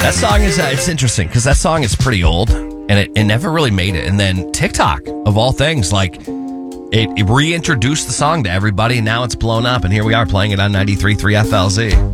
That song is, it's interesting because that song is pretty old and it never really made it. And then TikTok, of all things, like it reintroduced the song to everybody and now it's blown up. And here we are playing it on 93.3 FLZ.